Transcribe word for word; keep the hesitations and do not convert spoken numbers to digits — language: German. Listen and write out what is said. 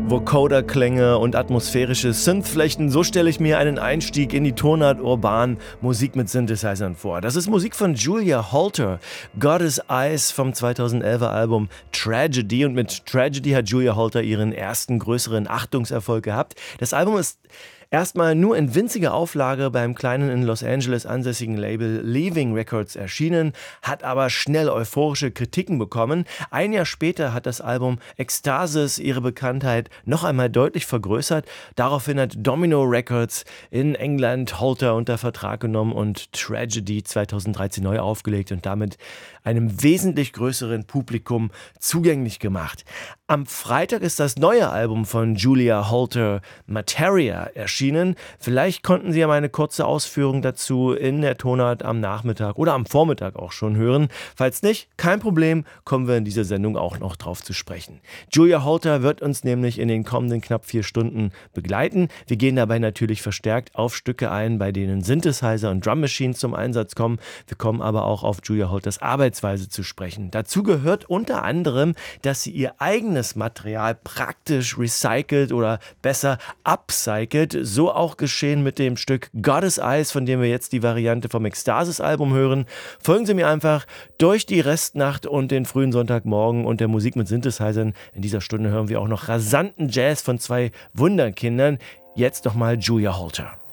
Vocoder-Klänge und atmosphärische Synthflächen, so stelle ich mir einen Einstieg in die Tonart Urban Musik mit Synthesizern vor. Das ist Musik von Julia Holter, Goddess Eyes vom zweitausendelfer Album Tragedy, und mit Tragedy hat Julia Holter ihren ersten größeren Achtungserfolg gehabt. Das Album ist erstmal nur in winziger Auflage beim kleinen in Los Angeles ansässigen Label Leaving Records erschienen, hat aber schnell euphorische Kritiken bekommen. Ein Jahr später hat das Album Ecstasis ihre Bekanntheit noch einmal deutlich vergrößert. Daraufhin hat Domino Records in England Holter unter Vertrag genommen und Tragedy zweitausenddreizehn neu aufgelegt und damit einem wesentlich größeren Publikum zugänglich gemacht. Am Freitag ist das neue Album von Julia Holter, Materia, erschienen. Vielleicht konnten Sie ja meine kurze Ausführung dazu in der Tonart am Nachmittag oder am Vormittag auch schon hören. Falls nicht, kein Problem, kommen wir in dieser Sendung auch noch drauf zu sprechen. Julia Holter wird uns nämlich in den kommenden knapp vier Stunden begleiten. Wir gehen dabei natürlich verstärkt auf Stücke ein, bei denen Synthesizer und Drum Machines zum Einsatz kommen. Wir kommen aber auch auf Julia Holters Arbeitsweise zu sprechen. Dazu gehört unter anderem, dass sie ihr eigenes Material praktisch recycelt oder besser upcycelt. So auch geschehen mit dem Stück Goddess Eyes, von dem wir jetzt die Variante vom Ecstasis-Album hören. Folgen Sie mir einfach durch die Restnacht und den frühen Sonntagmorgen und der Musik mit Synthesizern. In dieser Stunde hören wir auch noch rasanten Jazz von zwei Wunderkindern. Jetzt nochmal Julia Holter.